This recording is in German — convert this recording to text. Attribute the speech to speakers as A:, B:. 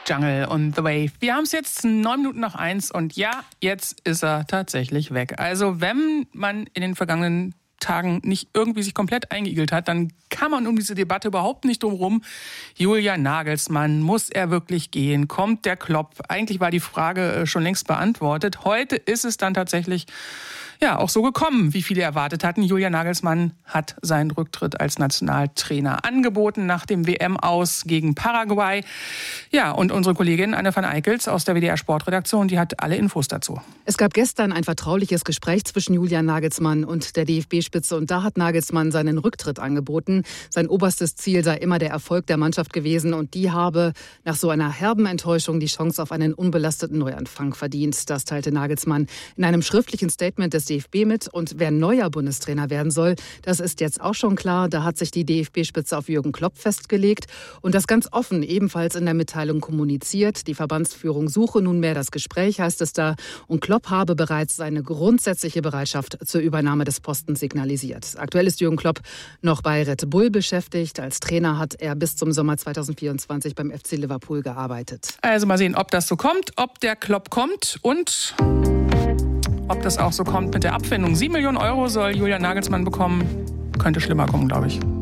A: Jungle on the Wave. Wir haben es jetzt 9 Minuten nach 1 und ja, jetzt ist er tatsächlich weg. Also wenn man in den vergangenen Tagen nicht irgendwie sich komplett eingeigelt hat, dann kann man um diese Debatte überhaupt nicht drum rum. Julian Nagelsmann, muss er wirklich gehen? Kommt der Klopp? Eigentlich war die Frage schon längst beantwortet. Heute ist es dann tatsächlich auch so gekommen, wie viele erwartet hatten. Julian Nagelsmann hat seinen Rücktritt als Nationaltrainer angeboten nach dem WM-Aus gegen Paraguay. Ja, und unsere Kollegin Anne van Eickels aus der WDR Sportredaktion, die hat alle Infos dazu.
B: Es gab gestern ein vertrauliches Gespräch zwischen Julian Nagelsmann und der DFB-Spitze und da hat Nagelsmann seinen Rücktritt angeboten. Sein oberstes Ziel sei immer der Erfolg der Mannschaft gewesen und die habe nach so einer herben Enttäuschung die Chance auf einen unbelasteten Neuanfang verdient. Das teilte Nagelsmann in einem schriftlichen Statement des DFB mit. Und wer neuer Bundestrainer werden soll, das ist jetzt auch schon klar. Da hat sich die DFB-Spitze auf Jürgen Klopp festgelegt und das ganz offen ebenfalls in der Mitteilung kommuniziert. Die Verbandsführung suche nunmehr das Gespräch, heißt es da. Und Klopp habe bereits seine grundsätzliche Bereitschaft zur Übernahme des Postens signalisiert. Aktuell ist Jürgen Klopp noch bei Red Bull beschäftigt. Als Trainer hat er bis zum Sommer 2024 beim FC Liverpool gearbeitet.
A: Also mal sehen, ob das so kommt, ob der Klopp kommt und ob das auch so kommt mit der Abfindung. 7 Millionen Euro soll Julian Nagelsmann bekommen. Könnte schlimmer kommen, glaube ich.